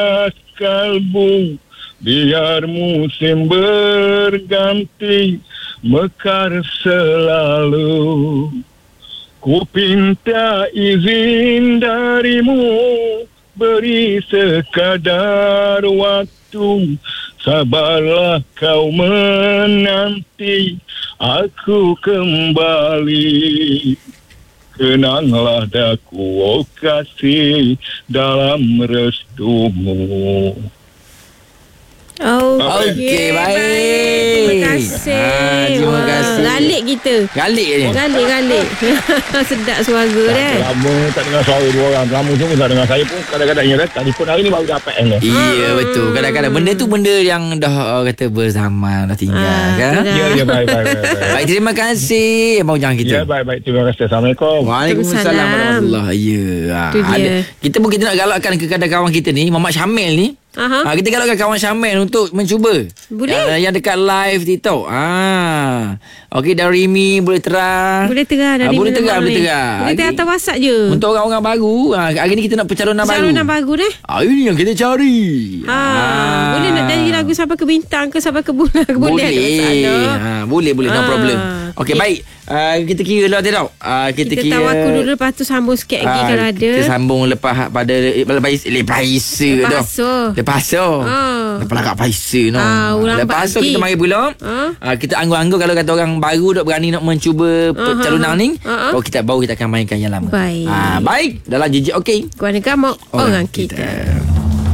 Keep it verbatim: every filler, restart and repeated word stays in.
kalbu, biar musim berganti, mekar selalu. Ku pinta izin darimu, beri sekadar waktu, sabarlah kau menanti aku kembali. Kenanglah daku, oh kasih, dalam restumu. Okey, Okey, baik. baik. Terima kasih. Ah, terima Wah, kasih. Galik kita. Galik ni. Galik-galik. Sedap suara dah. Lama tak dengar suara dua orang. Lama semua tak dengar. Saya pun kadang-kadang ya, telefon hari ni baru dapat ni. Iya, betul. Kadang-kadang benda tu benda yang dah uh, kata berzaman, dah tinggal Ah, kan. betul. Ya, ya, baik, baik, baik. baik. Baik, terima kasih Abang Ujang kita. Ya, baik, baik. Terima kasih. Assalamualaikum. Waalaikumsalam Waalaikumsalam. warahmatullahi. Ya. Ha, Tu dia. ada, kita pun kita nak galakkan kepada kawan kita ni, Mamat Syamil ni. Aha. Ha, kita galakkan kawan Syamil untuk mencuba. Boleh. Yang, yang dekat live TikTok. Ah. Okey, dari Rimi boleh terang. Boleh terang dari Ah, boleh mana terang, mana boleh ni. terang. Boleh terang atas WhatsApp je. Untuk orang-orang baru, ha, hari ni kita nak pencalonan baru. Calon baru deh. Ah, ini yang kita cari. Ha, boleh nak nyanyi lagu sampai ke bintang ke sampai ke bulan ke boleh. Boleh. Tak masalah. Ha, boleh, boleh. No Ah. problem. Okey, Okey. baik. Uh, kita kira lah tidak? Uh, kita, Kita kira. tahu aku dulu, lepas tu sambung sikit lagi Ah, kalau ada. Kita sambung lepas pada lepas lepas isa tu. Lepas so. Lepas so. Ah. Lepas lagak paisa no. Ah, ulang lepas so bagi. kita mari pula. Ah. Ah, kita anggur-anggur kalau kata orang baru nak berani nak mencuba Ah, calonan ah, ni. ah, ah. Baru kita baru kita akan mainkan yang lama. Baik. Ah, baik. Dalam jejak okey. Kuanaka mau orang kita.